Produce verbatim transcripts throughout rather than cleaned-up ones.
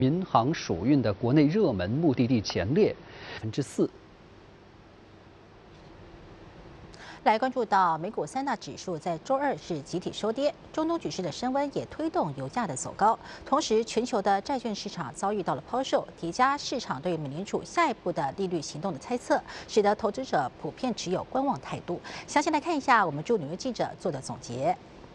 民航暑运的国内热门目的地前列百分之四。 来关注到美股三大指数在周二是集体收跌，中东局势的升温也推动油价的走高，同时全球的债券市场遭遇到了抛售，叠加市场对美联储下一步的利率行动的猜测，使得投资者普遍持有观望态度。详细来看一下我们驻纽约记者做的总结。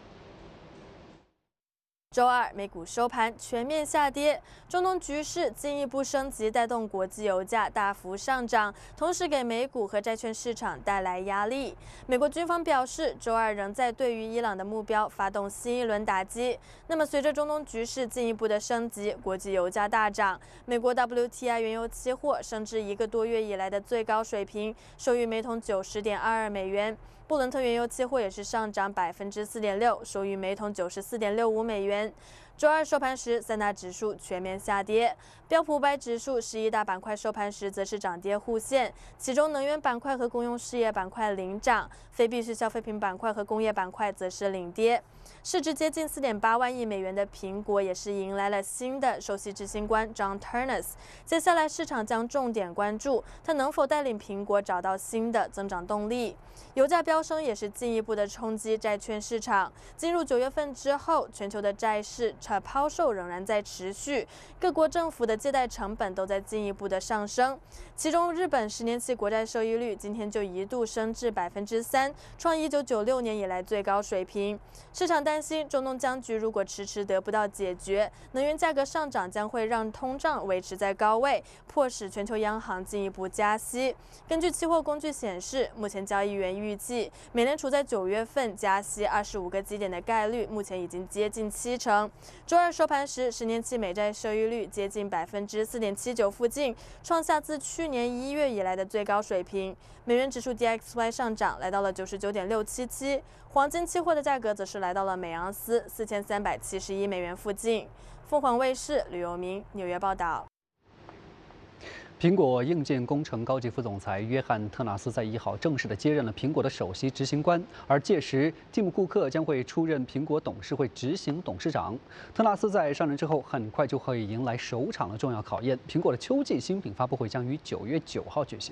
周二，美股收盘全面下跌，中东局势进一步升级，带动国际油价大幅上涨，同时给美股和债券市场带来压力。美国军方表示，周二仍在对于伊朗的目标发动新一轮打击。那么，随着中东局势进一步的升级，国际油价大涨，美国 W T I 原油期货升至一个多月以来的最高水平，收于每桶九十点二二美元。布伦特原油期货也是上涨百分之四点六，收于每桶九十四点六五美元。周二收盘时，三大指数全面下跌，标普五百指数十一大板块收盘时则是涨跌互现，其中能源板块和公用事业板块领涨，非必需消费品板块和工业板块则是领跌。市值接近四点八万亿美元的苹果也是迎来了新的首席执行官 John Ternus， 接下来市场将重点关注他能否带领苹果找到新的增长动力。油价飙升也是进一步的冲击债券市场。进入九月份之后，全球的债市抛售仍然在持续，各国政府的借贷成本都在进一步的上升。其中，日本十年期国债收益率今天就一度升至百分之三，创一九九六年以来最高水平。市场担心中东僵局如果迟迟得不到解决，能源价格上涨将会让通胀维持在高位，迫使全球央行进一步加息。根据期货工具显示，目前交易员预计美联储在九月份加息二十五个基点的概率目前已经接近七成。周二收盘时，十年期美债收益率接近百分之四点七九附近，创下自去年一月以来的最高水平。美元指数 D X Y 上涨，来到了九十九点六七七。黄金期货的价格则是来到了每盎司四千三百七十一美元附近。凤凰卫视吕游明纽约报道。 苹果硬件工程高级副总裁约翰·特纳斯在一号正式的接任了苹果的首席执行官，而届时蒂姆·库克将会出任苹果董事会执行董事长。特纳斯在上任之后，很快就会迎来首场的重要考验。苹果的秋季新品发布会将于九月九号举行。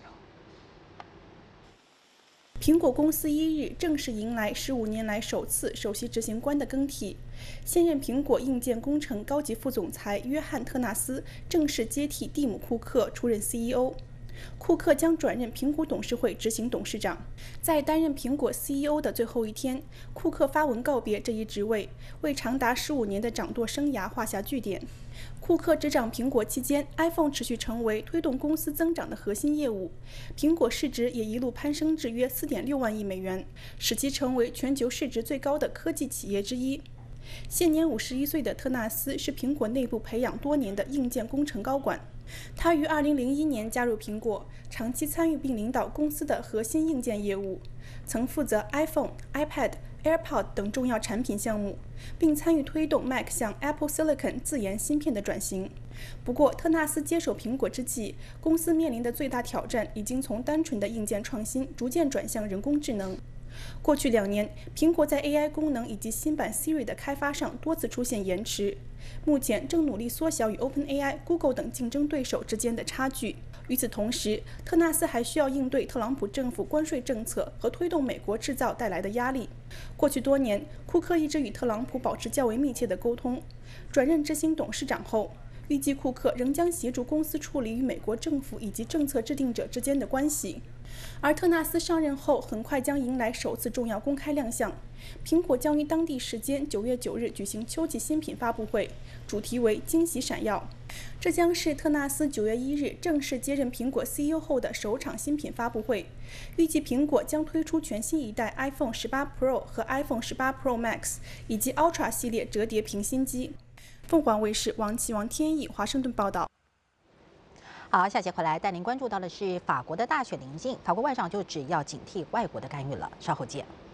苹果公司一日正式迎来十五年来首次首席执行官的更替，现任苹果硬件工程高级副总裁约翰·特纳斯正式接替蒂姆·库克出任 C E O。库克将转任苹果董事会执行董事长。在担任苹果 C E O 的最后一天，库克发文告别这一职位，为长达十五年的掌舵生涯画下句点。库克执掌苹果期间 ，iPhone 持续成为推动公司增长的核心业务，苹果市值也一路攀升至约 四点六万亿美元，使其成为全球市值最高的科技企业之一。现年五十一岁的特纳斯是苹果内部培养多年的硬件工程高管。他于二零零一年加入苹果，长期参与并领导公司的核心硬件业务，曾负责 iPhone、iPad、AirPod 等重要产品项目，并参与推动 Mac 向 Apple Silicon 自研芯片的转型。不过，特纳斯接手苹果之际，公司面临的最大挑战已经从单纯的硬件创新逐渐转向人工智能。过去两年，苹果在 A I 功能以及新版 Siri 的开发上多次出现延迟，目前正努力缩小与 OpenAI、Google 等竞争对手之间的差距。与此同时，特纳斯还需要应对特朗普政府关税政策和推动美国制造带来的压力。过去多年，库克一直与特朗普保持较为密切的沟通。转任执行董事长后，预计库克仍将协助公司处理与美国政府以及政策制定者之间的关系。而特纳斯上任后，很快将迎来首次重要公开亮相。苹果将于当地时间九月九日举行秋季新品发布会，主题为“惊喜闪耀”。这将是特纳斯九月一日正式接任苹果 C E O 后的首场新品发布会。预计苹果将推出全新一代 iPhone 十八 Pro 和 iPhone 十八 Pro Max 以及 Ultra 系列折叠屏新机。凤凰卫视王启王天意华盛顿报道。 好，下节回来带您关注到的是法国的大选临近，法国外长就指要警惕外国的干预了。稍后见。